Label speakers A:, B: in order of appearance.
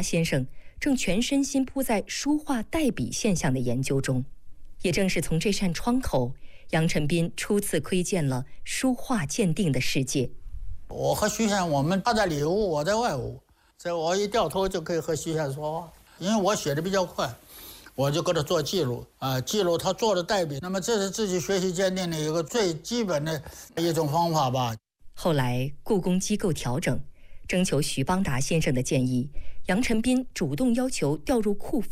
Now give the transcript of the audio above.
A: 先生正全身心扑在书画代笔现象的研究中。也正是从这扇窗口，杨晨斌初次窥见了书画鉴定的世界。
B: 我和徐先，我们他在里屋，我在外屋，这我一掉头就可以和徐先说话，因为我写的比较快，我就给他做记录记录他做的代笔。那么这是自己学习鉴定的一个最基本的一种方法吧。
A: 后来故宫机构调整，征求徐邦达先生的建议，杨晨斌主动要求调入库